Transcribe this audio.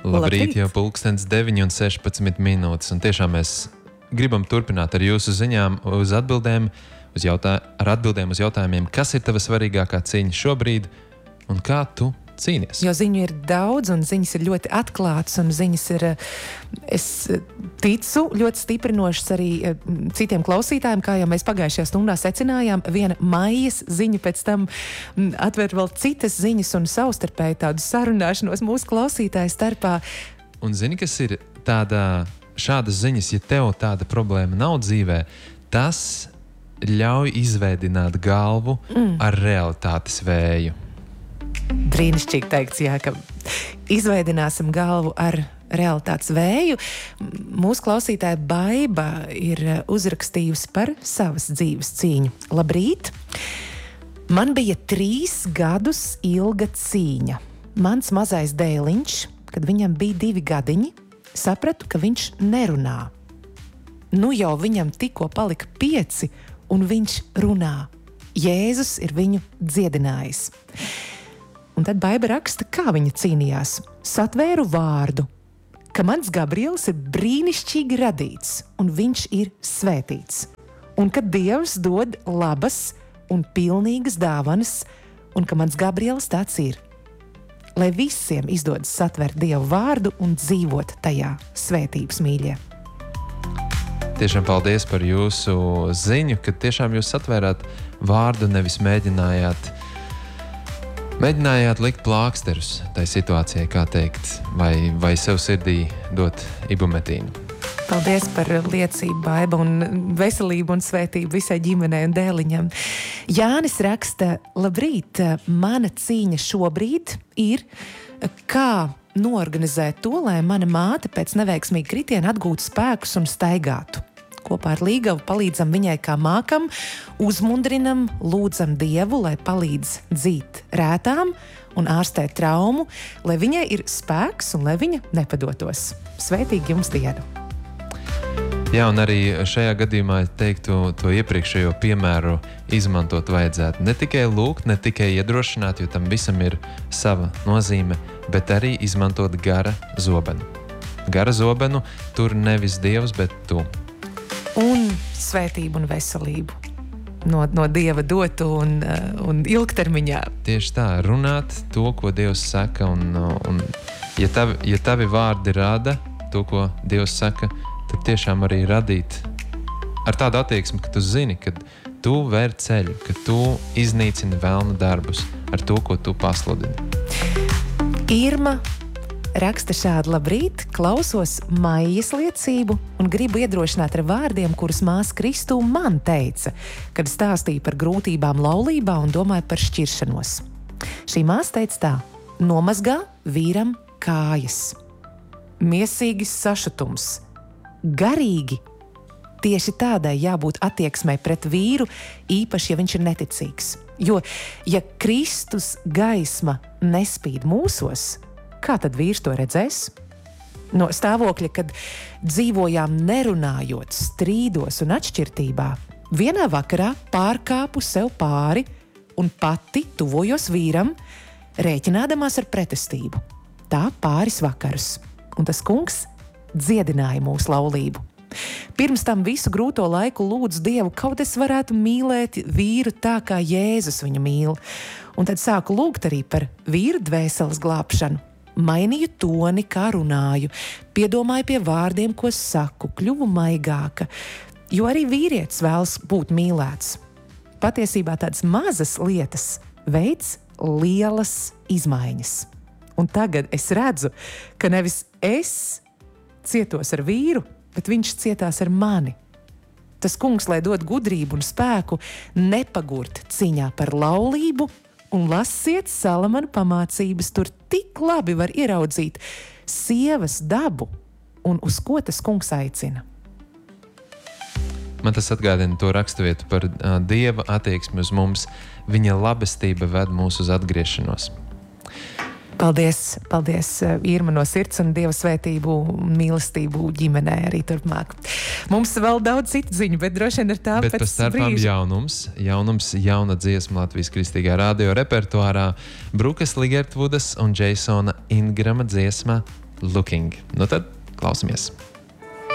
Labrīt, jau pulkstens 9:16 minūtes, un tiešām mēs gribam turpināt ar jūsu ziņām uz atbildēm, ar atbildēm uz jautājumiem, kas ir tava svarīgākā cīņa šobrīd un kā tu cīnies. Jo ziņu ir daudz, un ziņas ir ļoti atklātas, un ziņas ir, es ticu, ļoti stiprinošas arī citiem klausītājiem, kā jau mēs pagājušajā stundā secinājām. Viena maijas ziņa pēc tam atver vēl citas ziņas un savstarpēji tādu sarunāšanos mūsu klausītāju starpā. Un zini, kas ir šādas ziņas, ja tev tāda problēma nav dzīvē, tas ļauj izveidināt galvu ar realitātes vēju. Brīnišķīgi teikts, jā, ka izveidināsim galvu ar realitātes vēju. Mūsu klausītāja Baiba ir uzrakstījusi par savas dzīves cīņu. Labrīt! Man bija 3 gadus ilga cīņa. Mans mazais dēliņš, kad viņam bija 2 gadiņi, sapratu, ka viņš nerunā. Nu jau viņam tikko palika 5, un viņš runā. Jēzus ir viņu dziedinājis. Un tad Baiba raksta, kā viņa cīnījās. Satvēru vārdu, ka mans Gabriels ir brīnišķīgi radīts, un viņš ir svētīts. Un ka Dievs dod labas un pilnīgas dāvanas, un ka mans Gabriels tāds ir. Lai visiem izdodas satvert Dievu vārdu un dzīvot tajā, svētības mīļie. Tiešām paldies par jūsu ziņu, ka tiešām jūs satvērāt vārdu, nevis Mēģinājāt likt plāksterus tai situācijai, kā teikt, vai sev sirdī dot ibumetīnu. Paldies par liecību, Baiba, un veselību un svētību visai ģimenei un dēliņam. Jānis raksta, labrīt, mana cīņa šobrīd ir, kā noorganizēt to, lai mana māte pēc neveiksmīga kritiena atgūtu spēkus un staigātu. Kopā ar Līgavu palīdzam viņai kā mākam, uzmundrinam, lūdzam Dievu, lai palīdz dzīt rētām un ārstēt traumu, lai viņai ir spēks un lai viņa nepadotos. Svētīgi jums dienu! Jā, un arī šajā gadījumā teiktu to iepriekšējo piemēru izmantot vajadzētu. Ne tikai lūgt, ne tikai iedrošināt, jo tam visam ir sava nozīme, bet arī izmantot gara zobenu. Gara zobenu tur nevis Dievs, bet tu. Un svētību un veselību no Dieva dotu un ilgtermiņā. Tieši tā, runāt to, ko Dievs saka, un ja tavi vārdi rada to, ko Dievs saka, tad tiešām arī radīt ar tādu attieksmi, ka tu zini, ka tu vēr ceļu, ka tu iznīcini velna darbus ar to, ko tu pasludini. Irma raksta šādi, labrīt, klausos Maijas liecību un gribu iedrošināt ar vārdiem, kurus māsa Kristū man teica, kad stāstīja par grūtībām laulībā un domāja par šķiršanos. Šī māsa teica tā, nomazgā vīram kājas. Miesīgis sašutums. Garīgi. Tieši tādai jābūt attieksmei pret vīru, īpaši, ja viņš ir neticīgs. Jo, ja Kristus gaisma nespīd mūsos, kā tad vīrs to redzēs? No stāvokļa, kad dzīvojām nerunājot, strīdos un atšķirtībā, vienā vakarā pārkāpu sev pāri un pati tuvojos vīram, rēķinādamās ar pretestību. Tā pāris vakarus. Un tas kungs dziedināja mūsu laulību. Pirms tam visu grūto laiku lūdzu Dievu, kaut es varētu mīlēt vīru tā, kā Jēzus viņu mīl. Un tad sāku lūgt arī par vīru dvēseles glābšanu. Mainīju toni, kā runāju, piedomāju pie vārdiem, ko saku, kļuvu maigāka, jo arī vīrietis vēlas būt mīlēts. Patiesībā tādas mazas lietas veids lielas izmaiņas. Un tagad es redzu, ka nevis es cietos ar vīru, bet viņš cietās ar mani. Tas kungs, lai dod gudrību un spēku, nepagurt cīņā par laulību, un lasiet Salamana pamācības, tur tik labi var ieraudzīt sievas dabu un uz ko tas kungs aicina. Man tas atgādina to raksturvietu par Dieva attieksmi uz mums. Viņa labestība ved mūs uz atgriešanos. Paldies, Irma, no sirds, un Dieva svētību un mīlestību ģimenē arī turpmāk. Mums vēl daudz citu ziņu, bet droši vien ir tā bet pēc pa starpām jaunums, jauna dziesma Latvijas Kristīgā radio repertuārā, Brukas Ligertvudas un Jasona Ingrama dziesma looking. Nu tad klausamies!